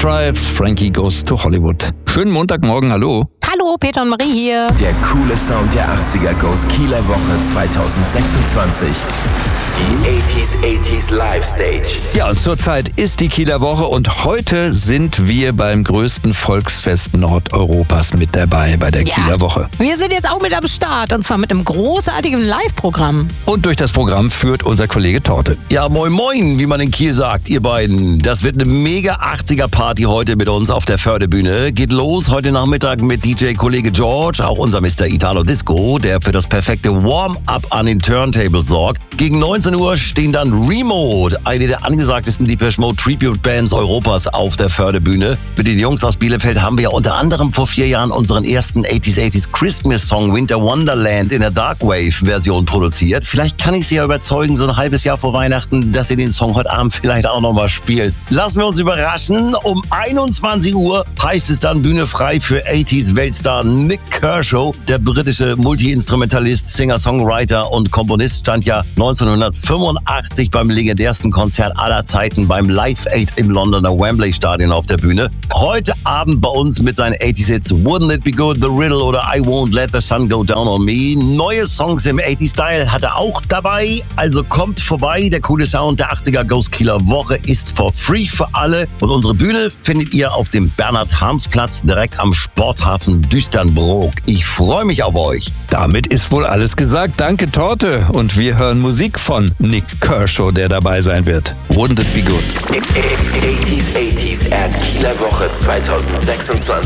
Stripes, Frankie Goes to Hollywood. Schönen Montagmorgen, hallo. Hallo, Peter und Marie hier. Der coole Sound der 80er Goes Kieler Woche 2026. Die 80s Live Stage. Ja, und zurzeit ist die Kieler Woche und heute sind wir beim größten Volksfest Nordeuropas mit dabei bei der Kieler Woche. Wir sind jetzt auch mit am Start und zwar mit einem großartigen Live-Programm. Und durch das Programm führt unser Kollege Torte. Ja, moin moin, wie man in Kiel sagt, ihr beiden. Das wird eine mega 80er-Party heute mit uns auf der Förderbühne. Geht los heute Nachmittag mit DJ-Kollege George, auch unser Mr. Italo Disco, der für das perfekte Warm-up an den Turntables sorgt. Gegen 19 Uhr stehen dann Remote, eine der angesagtesten Depeche Mode Tribute-Bands Europas auf der Förderbühne. Mit den Jungs aus Bielefeld haben wir ja unter anderem vor 4 Jahren unseren ersten 80s Christmas-Song Winter Wonderland in der Darkwave-Version produziert. Vielleicht kann ich Sie ja überzeugen, so ein halbes Jahr vor Weihnachten, dass Sie den Song heute Abend vielleicht auch nochmal spielen. Lassen wir uns überraschen. Um 21 Uhr heißt es dann Bühne frei für 80s-Weltstar Nik Kershaw. Der britische Multi-Instrumentalist, Singer-Songwriter und Komponist stand ja 1985 beim legendärsten Konzert aller Zeiten beim Live Aid im Londoner Wembley Stadion auf der Bühne. Heute Abend bei uns mit seinen 80s-Hits Wouldn't It Be Good, The Riddle oder I Won't Let the Sun Go Down on Me. Neue Songs im 80s-Style hat er auch dabei. Also kommt vorbei, der coole Sound der 80er Goes Kieler Woche ist for free für alle. Und unsere Bühne findet ihr auf dem Bernhard-Harms-Platz direkt am Sporthafen Düsternbrook. Ich freue mich auf euch. Damit ist wohl alles gesagt. Danke, Torte. Und wir hören Musik von Nik Kershaw, der dabei sein wird. Wouldn't it be good? 80s at Kieler Woche 2026.